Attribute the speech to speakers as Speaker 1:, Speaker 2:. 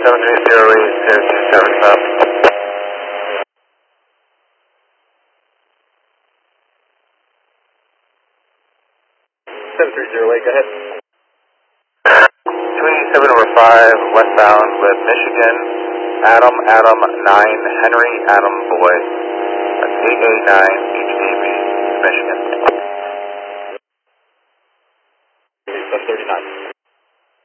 Speaker 1: 730 stop. 730 Lake, go ahead. Between 7 over 5, westbound with Michigan, Adam 9, Henry Adam Boy. That's 889 HDB, Michigan.